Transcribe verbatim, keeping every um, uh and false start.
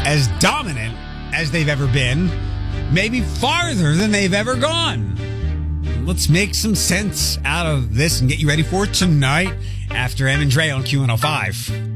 as dominant as they've ever been, maybe farther than they've ever gone. Let's make some sense out of this and get you ready for tonight after M and Dre on Q one oh five.